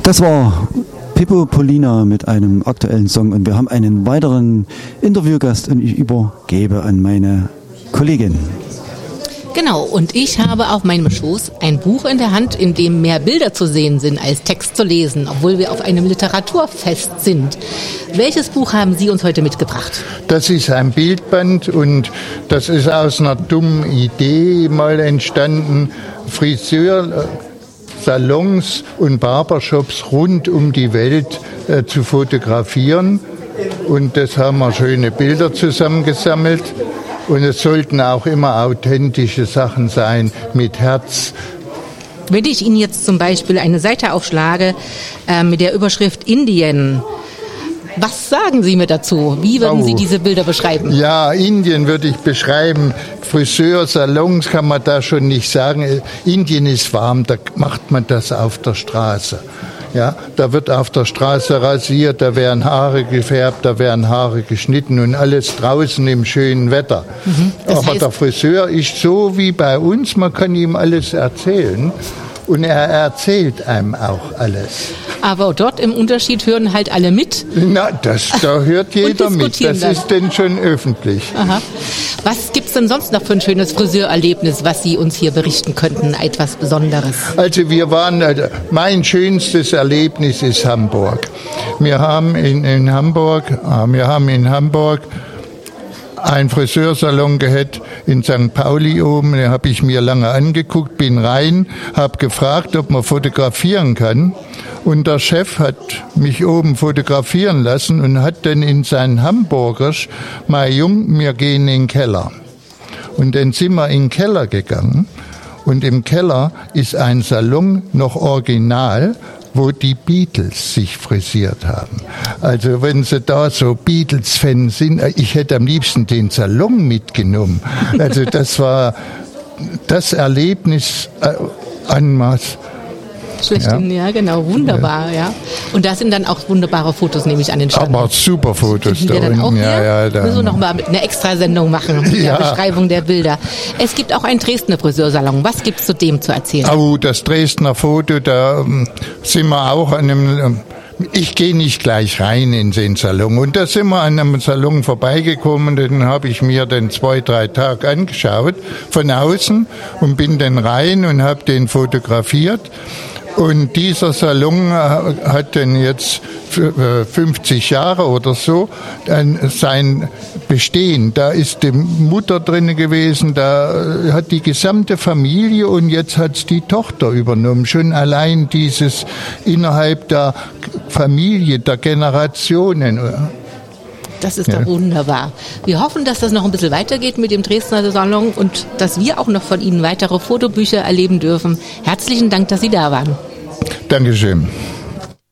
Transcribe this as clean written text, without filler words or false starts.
Das war Pippo Polina mit einem aktuellen Song und wir haben einen weiteren Interviewgast und ich übergebe an meine Kollegin. Genau, und ich habe auf meinem Schoß ein Buch in der Hand, in dem mehr Bilder zu sehen sind als Text zu lesen, obwohl wir auf einem Literaturfest sind. Welches Buch haben Sie uns heute mitgebracht? Das ist ein Bildband und das ist aus einer dummen Idee mal entstanden. Friseursalons und Barbershops rund um die Welt zu fotografieren. Und das haben wir schöne Bilder zusammengesammelt. Und es sollten auch immer authentische Sachen sein, mit Herz. Wenn ich Ihnen jetzt zum Beispiel eine Seite aufschlage mit der Überschrift Indien, was sagen Sie mir dazu? Wie würden Sie diese Bilder beschreiben? Ja, Indien würde ich beschreiben. Friseursalons kann man da schon nicht sagen. Indien ist warm, da macht man das auf der Straße. Ja, da wird auf der Straße rasiert, da werden Haare gefärbt, da werden Haare geschnitten und alles draußen im schönen Wetter. Aber der Friseur ist so wie bei uns, man kann ihm alles erzählen und er erzählt einem auch alles. Aber dort im Unterschied hören halt alle mit? Na, da hört jeder mit, das ist denn schon öffentlich. Aha. Was gibt's denn sonst noch für ein schönes Friseurerlebnis, was Sie uns hier berichten könnten, etwas Besonderes? Also mein schönstes Erlebnis ist Hamburg. Wir haben in Hamburg einen Friseursalon gehabt in St. Pauli oben, den habe ich mir lange angeguckt, bin rein, habe gefragt, ob man fotografieren kann. Und der Chef hat mich oben fotografieren lassen und hat dann in seinen Hamburgers, mein Jung, wir gehen in den Keller. Und dann sind wir in den Keller gegangen und im Keller ist ein Salon noch original, wo die Beatles sich frisiert haben. Also wenn Sie da so Beatles-Fans sind, ich hätte am liebsten den Salon mitgenommen. Also das war das Erlebnis en masse. Schlechthin, ja, genau, wunderbar, ja. Und da sind dann auch wunderbare Fotos, nehme ich an den Stand. Aber super Fotos da dann auch ja, müssen wir nochmal eine Extrasendung machen mit der Beschreibung der Bilder. Es gibt auch einen Dresdner Friseursalon. Was gibt es zu dem zu erzählen? Oh, das Dresdner Foto, da sind wir auch an einem... Ich gehe nicht gleich rein in den Salon. Und da sind wir an einem Salon vorbeigekommen, den habe ich mir dann 2-3 Tage angeschaut, von außen, und bin dann rein und habe den fotografiert. Und dieser Salon hat dann jetzt 50 Jahre oder so sein Bestehen. Da ist die Mutter drin gewesen, da hat die gesamte Familie und jetzt hat die Tochter übernommen. Schon allein dieses innerhalb der Familie, der Generationen. Das ist doch wunderbar. Wir hoffen, dass das noch ein bisschen weitergeht mit dem Dresdner Salon und dass wir auch noch von Ihnen weitere Fotobücher erleben dürfen. Herzlichen Dank, dass Sie da waren. Dankeschön.